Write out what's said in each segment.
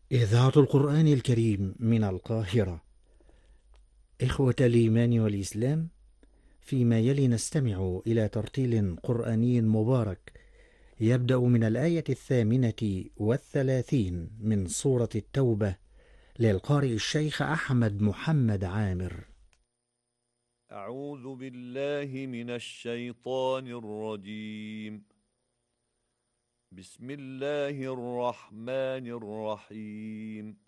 إذاعة القرآن الكريم من القاهرة. إخوة الإيمان والإسلام، فيما يلي نستمع إلى ترتيل قرآني مبارك يبدأ من الآية 38 من سورة التوبة، للقارئ الشيخ أحمد محمد عامر. أعوذ بالله من الشيطان الرجيم. بسم الله الرحمن الرحيم.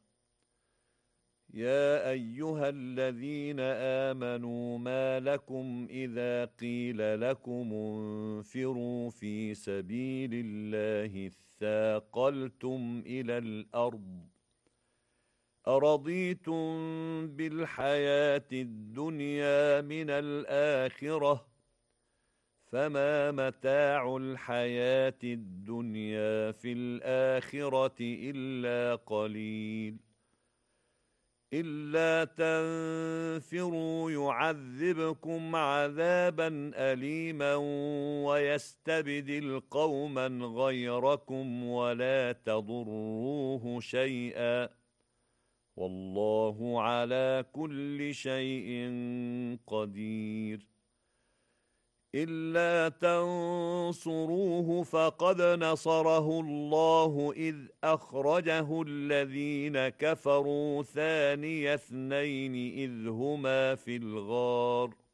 يا أيها الذين آمنوا ما لكم إذا قيل لكم انفروا في سبيل الله اثاقلتم إلى الأرض أرضيتم بالحياة الدنيا من الآخرة فما متاع الحياة الدنيا في الآخرة إلا قليل إلا تنفروا يعذبكم عذابا أليما ويستبدل قوما غيركم ولا تضروه شيئا والله على كل شيء قدير. إلا تنصروه فقد نصره الله إذ أخرجه الذين كفروا ثاني اثنين إذ هما في الغار